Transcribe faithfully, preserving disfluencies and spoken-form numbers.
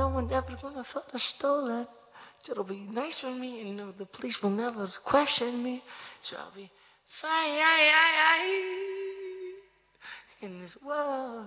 someone ever gonna thought I stole it. It'll be nice for me, and you know, the police will never question me. So I'll be fine in this world.